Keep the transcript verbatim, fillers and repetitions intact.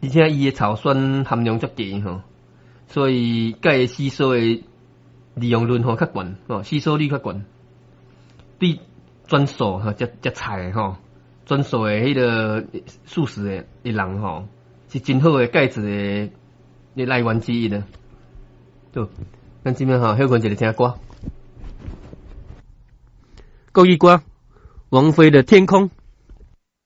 而且伊的草酸含量足低吼，所以钙吸收的利用率吼较悬，吼吸收率较悬。对专素吼食食菜吼，专素的迄个素食的的人吼，是真好的钙质的的来源之一呢。对，咱这边吼休困一个听歌，国语歌，王菲的《天空》。